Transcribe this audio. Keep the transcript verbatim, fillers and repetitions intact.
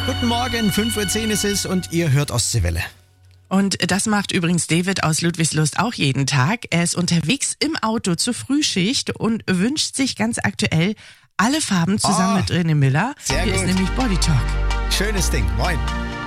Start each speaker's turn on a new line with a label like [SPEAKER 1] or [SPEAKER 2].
[SPEAKER 1] Guten Morgen, fünf Uhr zehn ist es und ihr hört Ostseewelle.
[SPEAKER 2] Und das macht übrigens David aus Ludwigslust auch jeden Tag. Er ist unterwegs im Auto zur Frühschicht und wünscht sich ganz aktuell alle Farben zusammen
[SPEAKER 1] Oh,
[SPEAKER 2] mit René Miller.
[SPEAKER 1] sehr
[SPEAKER 2] Hier
[SPEAKER 1] gut.
[SPEAKER 2] ist nämlich Body Talk.
[SPEAKER 1] Schönes Ding, moin.